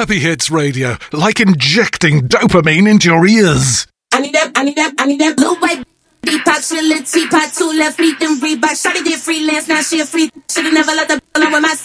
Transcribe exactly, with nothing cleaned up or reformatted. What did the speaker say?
Happy Hits Radio, like injecting dopamine into your ears. I need that, I need that, I need that blue white Depop, she a little teapot, two left feet, then Reebok. Shawty did freelance, now she a free. Should've never let the b***h alone with my